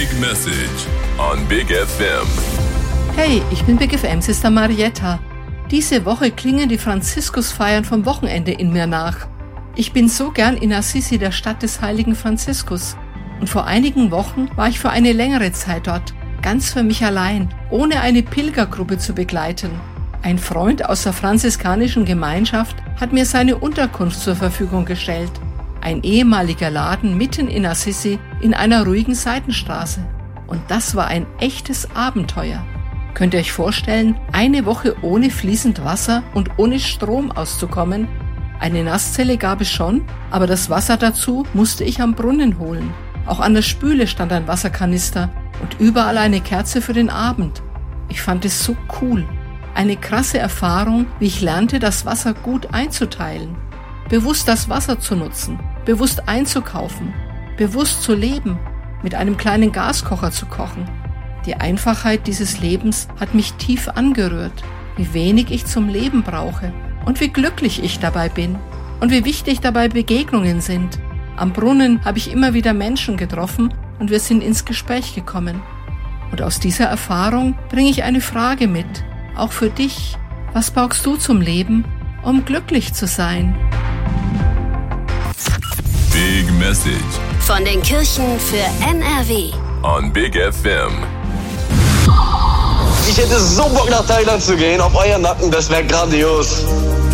Big Message on Big FM. Hey, ich bin Big FM Sister Marietta. Diese Woche klingen die Franziskusfeiern vom Wochenende in mir nach. Ich bin so gern in Assisi, der Stadt des heiligen Franziskus. Und vor einigen Wochen war ich für eine längere Zeit dort, ganz für mich allein, ohne eine Pilgergruppe zu begleiten. Ein Freund aus der franziskanischen Gemeinschaft hat mir seine Unterkunft zur Verfügung gestellt. Ein ehemaliger Laden mitten in Assisi in einer ruhigen Seitenstraße. Und das war ein echtes Abenteuer. Könnt ihr euch vorstellen, eine Woche ohne fließend Wasser und ohne Strom auszukommen? Eine Nasszelle gab es schon, aber das Wasser dazu musste ich am Brunnen holen. Auch an der Spüle stand ein Wasserkanister und überall eine Kerze für den Abend. Ich fand es so cool. Eine krasse Erfahrung, wie ich lernte, das Wasser gut einzuteilen. Bewusst das Wasser zu nutzen, bewusst einzukaufen, bewusst zu leben, mit einem kleinen Gaskocher zu kochen. Die Einfachheit dieses Lebens hat mich tief angerührt, wie wenig ich zum Leben brauche und wie glücklich ich dabei bin und wie wichtig dabei Begegnungen sind. Am Brunnen habe ich immer wieder Menschen getroffen und wir sind ins Gespräch gekommen. Und aus dieser Erfahrung bringe ich eine Frage mit, auch für dich. Was brauchst du zum Leben, um glücklich zu sein? Big Message Von den Kirchen für NRW on Big FM. Ich hätte so Bock nach Thailand zu gehen, auf euer Nacken, das wäre grandios.